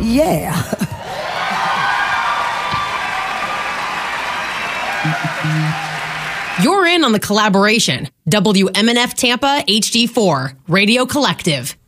Yeah. You're in on the collaboration. WMNF Tampa HD4, Radio Collective.